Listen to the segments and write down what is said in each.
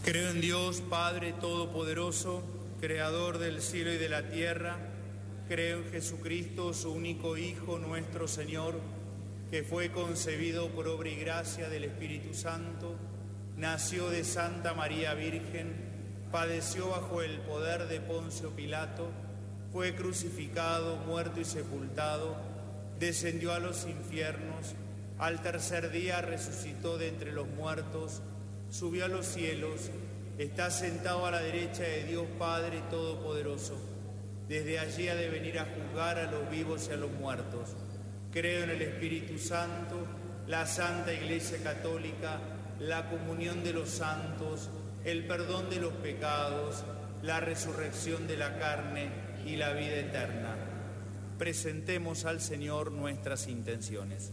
Creo en Dios, Padre Todopoderoso, Creador del cielo y de la tierra. Creo en Jesucristo, su único Hijo, nuestro Señor, que fue concebido por obra y gracia del Espíritu Santo, nació de Santa María Virgen, padeció bajo el poder de Poncio Pilato, fue crucificado, muerto y sepultado, descendió a los infiernos, al tercer día resucitó de entre los muertos, subió a los cielos, está sentado a la derecha de Dios Padre Todopoderoso. Desde allí ha de venir a juzgar a los vivos y a los muertos. Creo en el Espíritu Santo, la Santa Iglesia Católica, la comunión de los santos, el perdón de los pecados, la resurrección de la carne y la vida eterna. Presentemos al Señor nuestras intenciones.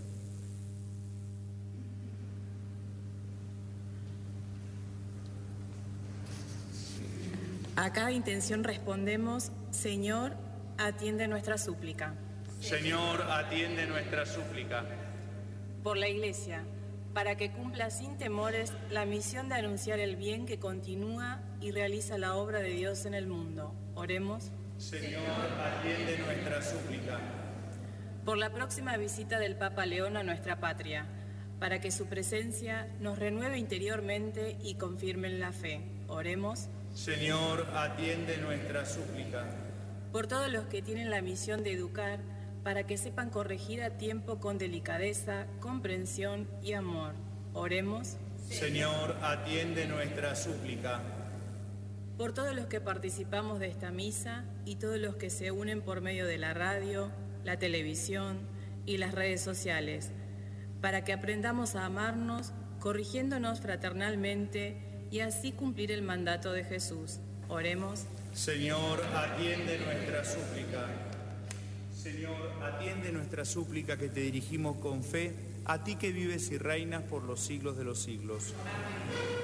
A cada intención respondemos: Señor, atiende nuestra súplica. Señor, atiende nuestra súplica. Por la Iglesia, para que cumpla sin temores la misión de anunciar el bien que continúa y realiza la obra de Dios en el mundo. Oremos. Señor, atiende nuestra súplica. Por la próxima visita del Papa León a nuestra patria, para que su presencia nos renueve interiormente y confirme en la fe. Oremos. Señor, atiende nuestra súplica. Por todos los que tienen la misión de educar, para que sepan corregir a tiempo con delicadeza, comprensión y amor. Oremos. Señor, atiende nuestra súplica. Por todos los que participamos de esta misa y todos los que se unen por medio de la radio, la televisión y las redes sociales, para que aprendamos a amarnos, corrigiéndonos fraternalmente y así cumplir el mandato de Jesús. Oremos. Señor, atiende nuestra súplica. Señor, atiende nuestra súplica que te dirigimos con fe, a ti que vives y reinas por los siglos de los siglos.